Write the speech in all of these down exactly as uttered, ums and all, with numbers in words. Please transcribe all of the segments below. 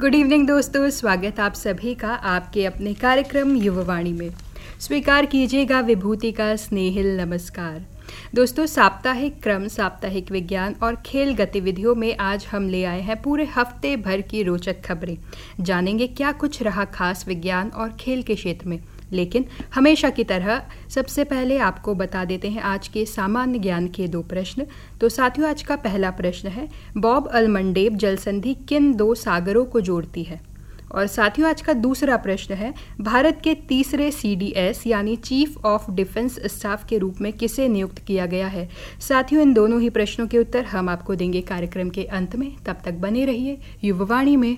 Good evening दोस्तों, स्वागत आप सभी का आपके अपने कार्यक्रम युववाणी में। स्वीकार कीजिएगा विभूति का स्नेहिल नमस्कार। दोस्तों, साप्ताहिक क्रम, साप्ताहिक विज्ञान और खेल गतिविधियों में आज हम ले आए हैं पूरे हफ्ते भर की रोचक खबरें। जानेंगे क्या कुछ रहा खास विज्ञान और खेल के क्षेत्र में। लेकिन हमेशा की तरह सबसे पहले आपको बता देते हैं आज के सामान्य ज्ञान के दो प्रश्न। तो साथियों, आज का पहला प्रश्न है, बॉब अलमंडेब जलसंधि किन दो सागरों को जोड़ती है? और साथियों, आज का दूसरा प्रश्न है, भारत के तीसरे सी डी एस यानी चीफ ऑफ डिफेंस स्टाफ के रूप में किसे नियुक्त किया गया है? साथियों, इन दोनों ही प्रश्नों के उत्तर हम आपको देंगे कार्यक्रम के अंत में। तब तक बने रहिए युववाणी में।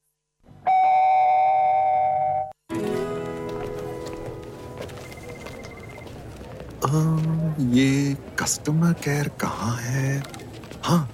आ, ये कस्टमर केयर कहाँ है? हाँ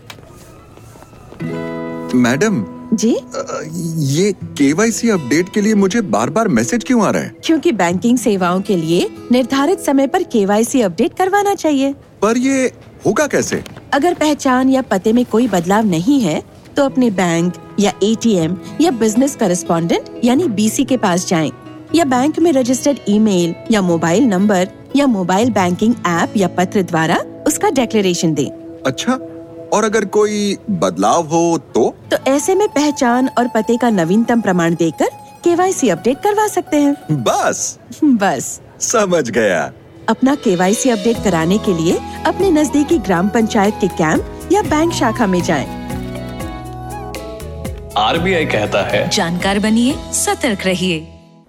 मैडम जी, आ, ये के वाई सी अपडेट के लिए मुझे बार बार मैसेज क्यों आ रहा है? क्योंकि बैंकिंग सेवाओं के लिए निर्धारित समय पर के वाई सी अपडेट करवाना चाहिए। पर ये होगा कैसे? अगर पहचान या पते में कोई बदलाव नहीं है तो अपने बैंक या ए टी एम या बिजनेस करेस्पॉन्डेंट यानी बी सी के पास जाएं, या बैंक में रजिस्टर्ड ईमेल या मोबाइल नंबर या मोबाइल बैंकिंग ऐप या पत्र द्वारा उसका डिक्लेरेशन दें। अच्छा, और अगर कोई बदलाव हो तो? तो ऐसे में पहचान और पते का नवीनतम प्रमाण देकर के वाई सी अपडेट करवा सकते हैं। बस बस समझ गया। अपना के वाई सी अपडेट कराने के लिए अपने नजदीकी ग्राम पंचायत के कैंप या बैंक शाखा में जाएं। आर बी आई कहता है, जानकार बनिए, सतर्क रहिए।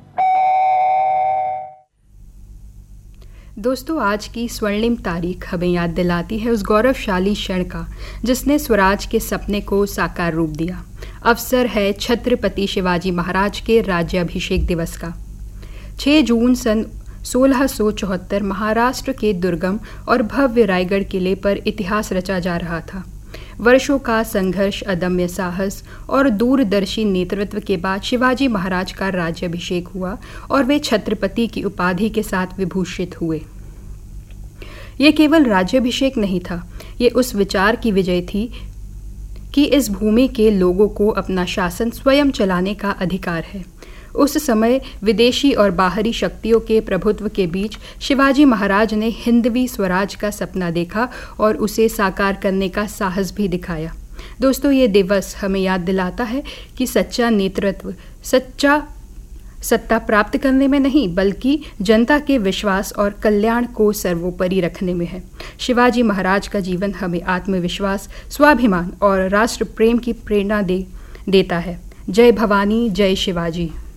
दोस्तों, आज की स्वर्णिम तारीख हमें याद दिलाती है उस गौरवशाली क्षण का जिसने स्वराज के सपने को साकार रूप दिया। अवसर है छत्रपति शिवाजी महाराज के राज्याभिषेक दिवस का। छह जून सन सोलह सौ चौहत्तर महाराष्ट्र के दुर्गम और भव्य रायगढ़ किले पर इतिहास रचा जा रहा था। वर्षों का संघर्ष, अदम्य साहस और दूरदर्शी नेतृत्व के बाद शिवाजी महाराज का राज्याभिषेक हुआ और वे छत्रपति की उपाधि के साथ विभूषित हुए। ये केवल राज्याभिषेक नहीं था, ये उस विचार की विजय थी कि इस भूमि के लोगों को अपना शासन स्वयं चलाने का अधिकार है। उस समय विदेशी और बाहरी शक्तियों के प्रभुत्व के बीच शिवाजी महाराज ने हिंदवी स्वराज का सपना देखा और उसे साकार करने का साहस भी दिखाया। दोस्तों, ये दिवस हमें याद दिलाता है कि सच्चा नेतृत्व सच्चा सत्ता प्राप्त करने में नहीं, बल्कि जनता के विश्वास और कल्याण को सर्वोपरि रखने में है। शिवाजी महाराज का जीवन हमें आत्मविश्वास, स्वाभिमान और राष्ट्र प्रेम की प्रेरणा दे देता है। जय भवानी, जय शिवाजी।